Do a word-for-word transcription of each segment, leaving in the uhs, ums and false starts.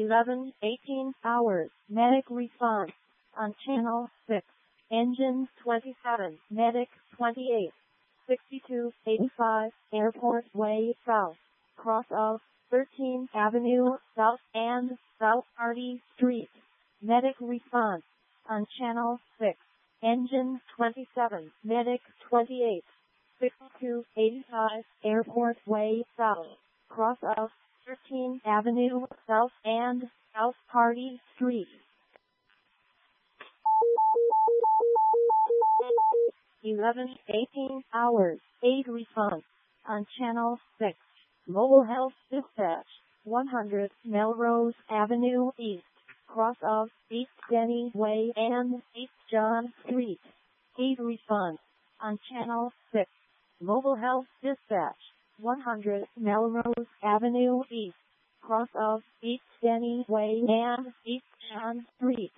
eleven eighteen hours. Medic response on channel six. Engine twenty-seven. Medic twenty-eight. sixty-two eighty-five Airport Way South. Cross of thirteenth Avenue South and South Hardy Street. Medic response on channel six. Engine twenty-seven. Medic twenty-eight. sixty-two eighty-five Airport Way South. Cross of thirteenth Avenue South and South Hardy Street. eleven eighteen hours. Aid response on channel six. Mobile Health Dispatch. one hundred Melrose Avenue East. Cross of East Denny Way and East John Street. Aid response on channel six. Mobile Health Dispatch. one hundred Melrose Avenue East. Cross of East Denny Way and East John Street.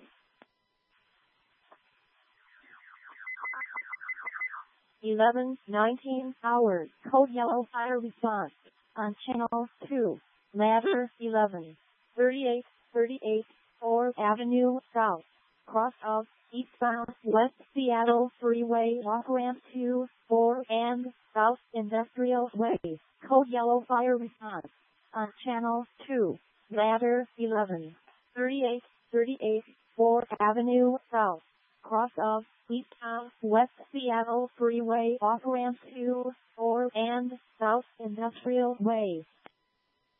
eleven nineteen hours. Code Yellow Fire Response on channel two. Ladder eleven. thirty-eight thirty-eight fourth Avenue South. Cross of eastbound West Seattle Freeway off-ramp to four and South Industrial Way. Code Yellow Fire Response on channel two. Ladder eleven. thirty-eight thirty-eight fourth Avenue South. Cross of eastbound West Seattle Freeway off-ramp to four and South Industrial Way.